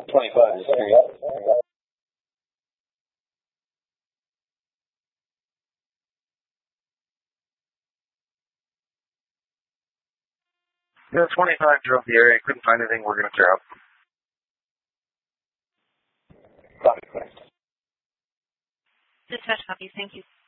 25 is free. Yeah, 25 drove the area, couldn't find anything, we're going to clear out. Copy, Quest. Dispatch copy, thank you.